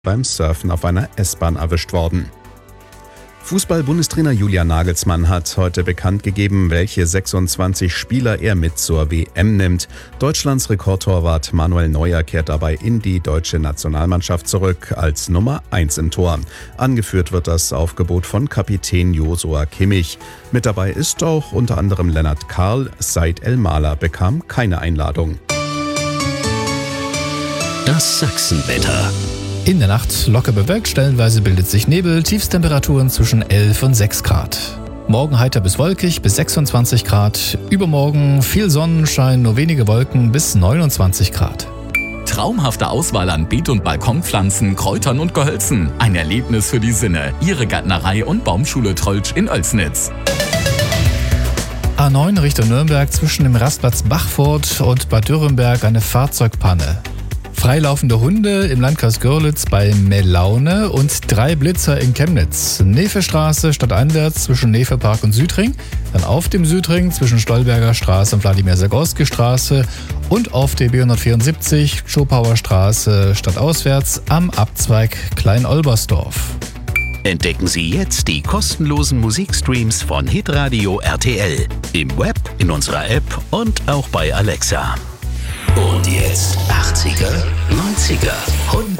beim Surfen auf einer S-Bahn erwischt worden. Fußball-Bundestrainer Julian Nagelsmann hat heute bekannt gegeben, welche 26 Spieler er mit zur WM nimmt. Deutschlands Rekordtorwart Manuel Neuer kehrt dabei in die deutsche Nationalmannschaft zurück als Nummer 1 im Tor. Angeführt wird das Aufgebot von Kapitän Joshua Kimmich. Mit dabei ist auch unter anderem Lennart Karl. Said El-Mahler bekam keine Einladung. Das Sachsenwetter. In der Nacht locker bewölkt, stellenweise bildet sich Nebel, Tiefstemperaturen zwischen 11 und 6 Grad. Morgen heiter bis wolkig bis 26 Grad, übermorgen viel Sonnenschein, nur wenige Wolken bis 29 Grad. Traumhafte Auswahl an Beet- und Balkonpflanzen, Kräutern und Gehölzen. Ein Erlebnis für die Sinne. Ihre Gärtnerei und Baumschule Trolltsch in Oelsnitz. A9 Richtung Nürnberg zwischen dem Rastplatz Bachfurt und Bad Dürrenberg eine Fahrzeugpanne. Freilaufende Hunde im Landkreis Görlitz bei Melaune und 3 Blitzer in Chemnitz. Nevestraße stadteinwärts zwischen Nevepark und Südring, dann auf dem Südring zwischen Stolberger Straße und Wladimir-Sagorski Straße und auf der B174 Schopauer Straße stadtauswärts am Abzweig Klein-Olbersdorf. Entdecken Sie jetzt die kostenlosen Musikstreams von Hitradio RTL im Web, in unserer App und auch bei Alexa. Und jetzt 80er, 90er, 100